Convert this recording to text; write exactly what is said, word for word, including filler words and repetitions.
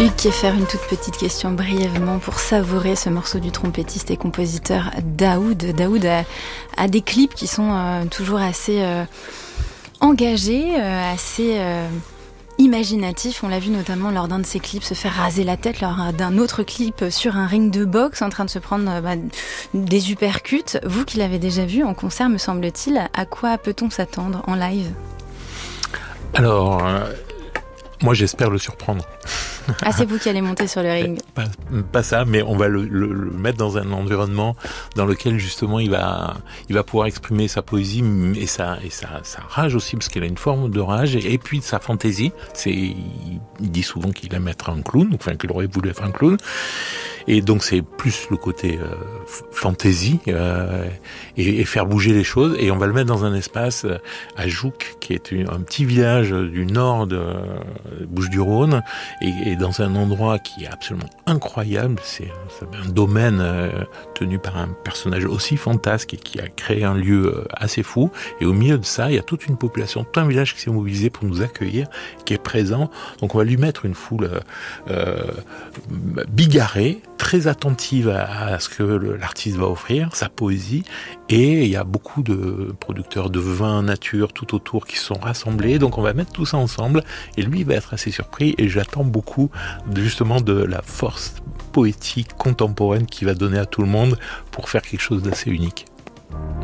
Hugues Kieffer, une toute petite question brièvement pour savourer ce morceau du trompettiste et compositeur Daoud. Daoud a, a des clips qui sont euh, toujours assez euh, engagés, euh, assez euh, imaginatifs. On l'a vu notamment lors d'un de ses clips se faire raser la tête, lors d'un autre clip sur un ring de boxe en train de se prendre euh, bah, des uppercuts. Vous qui l'avez déjà vu en concert, me semble-t-il, à quoi peut-on s'attendre en live ? Alors, euh, moi j'espère le surprendre. Ah, c'est vous qui allez monter sur le ring. Pas, pas ça, mais on va le, le, le mettre dans un environnement dans lequel justement il va, il va pouvoir exprimer sa poésie et sa, et sa, sa rage aussi, parce qu'il a une forme de rage, et, et puis sa fantaisie. C'est, il, il dit souvent qu'il aime être un clown, enfin qu'il aurait voulu être un clown. Et donc c'est plus le côté euh, fantaisie euh, et, et faire bouger les choses. Et on va le mettre dans un espace euh, à Jouques, qui est une, un petit village du nord de euh, Bouches-du-Rhône, et, et dans un endroit qui est absolument incroyable. C'est, c'est un domaine euh, tenu par un personnage aussi fantasque et qui a créé un lieu euh, assez fou. Et au milieu de ça, il y a toute une population, tout un village qui s'est mobilisé pour nous accueillir, qui est présent. Donc on va lui mettre une foule euh, euh, bigarrée, très attentive à, à ce que le, l'artiste va offrir, sa poésie, et il y a beaucoup de producteurs de vin nature tout autour qui sont rassemblés, donc on va mettre tout ça ensemble, et lui il va être assez surpris, et j'attends beaucoup justement de la force poétique contemporaine qu'il va donner à tout le monde pour faire quelque chose d'assez unique.